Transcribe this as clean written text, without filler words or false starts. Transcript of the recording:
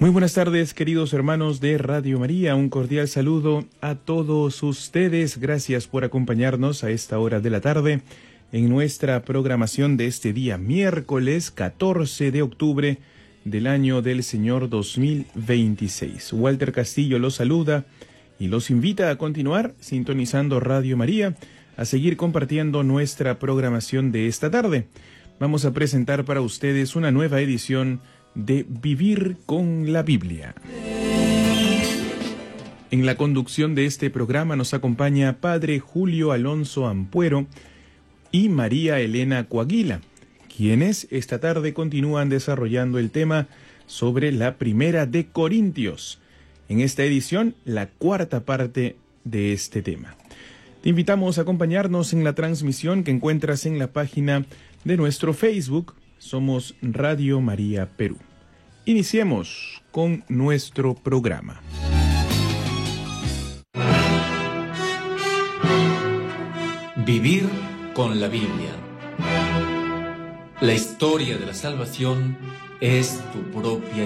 Muy buenas tardes, queridos hermanos de Radio María. Un cordial saludo a todos ustedes. Gracias por acompañarnos a esta hora de la tarde en nuestra programación de este día, miércoles 14 de octubre del año del Señor 2026. Walter Castillo los saluda y los invita a continuar sintonizando Radio María, a seguir compartiendo nuestra programación de esta tarde. Vamos a presentar para ustedes una nueva edición de Vivir con la Biblia. En la conducción de este programa nos acompaña Padre Julio Alonso Ampuero y María Elena Coaguila, quienes esta tarde continúan desarrollando el tema sobre la Primera de Corintios. En esta edición, la cuarta parte de este tema. Te invitamos a acompañarnos en la transmisión que encuentras en la página de nuestro Facebook. Somos Radio María Perú. Iniciemos con nuestro programa. Vivir con la Biblia. La historia de la salvación es tu propia